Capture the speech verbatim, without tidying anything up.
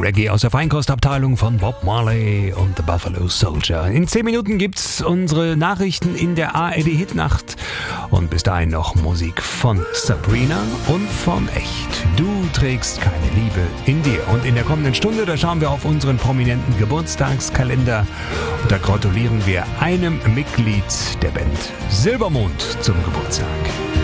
Reggae aus der Feinkostabteilung von Bob Marley und The Buffalo Soldier. In zehn Minuten gibt's unsere Nachrichten in der A R D Hitnacht. Und bis dahin noch Musik von Sabrina und von Echt. Du trägst keine Liebe in dir. Und in der kommenden Stunde, da schauen wir auf unseren prominenten Geburtstagskalender. Und da gratulieren wir einem Mitglied der Band Silbermond zum Geburtstag.